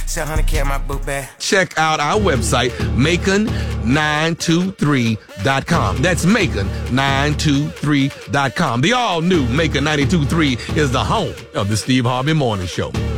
700K in my book bag. Check out our website, Macon923.com. That's Macon923.com. The all-new Macon 92.3 is the home of the Steve Harvey Morning Show.